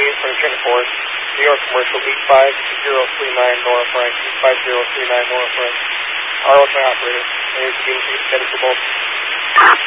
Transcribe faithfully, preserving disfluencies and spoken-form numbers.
eight for the Trenton Forest, New York Commercial, eight five zero three nine Nora Frank, eight five zero three nine Nora Frank. R O S operator, and it's being headed for both.